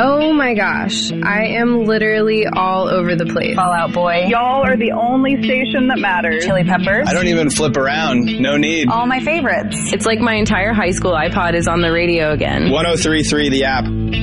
Oh my gosh, I am literally all over the place. Fall Out Boy. Y'all are the only station that matters. Chili Peppers. I don't even flip around. No need. All my favorites. It's like my entire high school iPod is on the radio again. 103.3 The App.